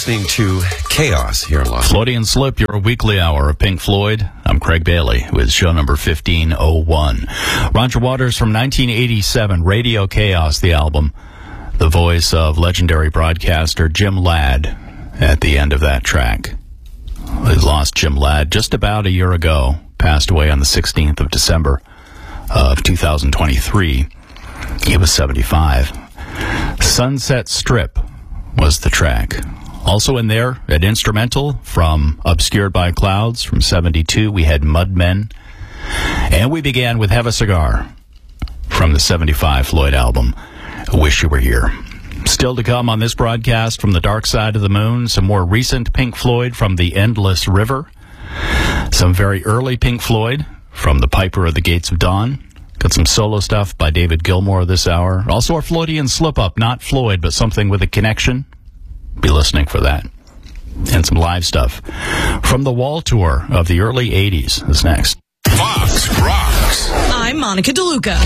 listening to Chaos here in Los Angeles. Floaty and Slip, your weekly hour of Pink Floyd. I'm Craig Bailey with show number 1501. Roger Waters from 1987, Radio Chaos, the album. The voice of legendary broadcaster Jim Ladd at the end of that track. We lost Jim Ladd just about a year ago. Passed away on the 16th of December of 2023. He was 75. Sunset Strip was the track. Also in there, an instrumental from Obscured by Clouds from 72. We had Mudmen. And we began with Have a Cigar from the 75 Floyd album, Wish You Were Here. Still to come on this broadcast from the Dark Side of the Moon, some more recent Pink Floyd from The Endless River. Some very early Pink Floyd from The Piper of the Gates of Dawn. Got some solo stuff by David Gilmour this hour. Also our Floydian slip-up, not Floyd, but something with a connection. Be listening for that. And some live stuff from the Wall Tour of the early 80s is next. Fox Rocks. I'm Monica DeLuca.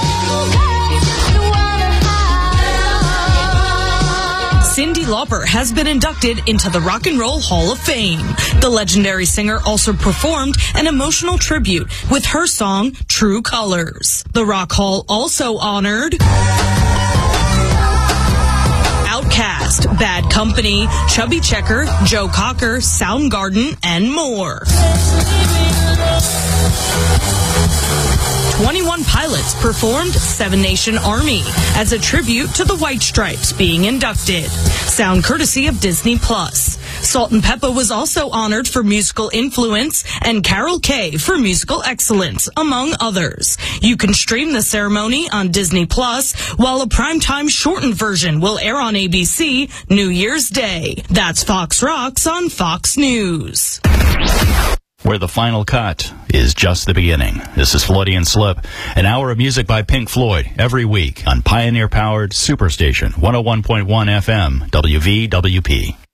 Cyndi Lauper has been inducted into the Rock and Roll Hall of Fame. The legendary singer also performed an emotional tribute with her song, True Colors. The Rock Hall also honored Outkast, Bad Company, Chubby Checker, Joe Cocker, Soundgarden, and more. 21 Pilots performed Seven Nation Army as a tribute to the White Stripes being inducted. Sound courtesy of Disney+. Salt and Peppa was also honored for musical influence, and Carol Kay for musical excellence, among others. You can stream the ceremony on Disney+, while a primetime shortened version will air on ABC New Year's Day. That's Fox Rocks on Fox News. Where the final cut is just the beginning. This is Floydian Slip, an hour of music by Pink Floyd every week on Pioneer-powered Superstation 101.1 FM WVWP.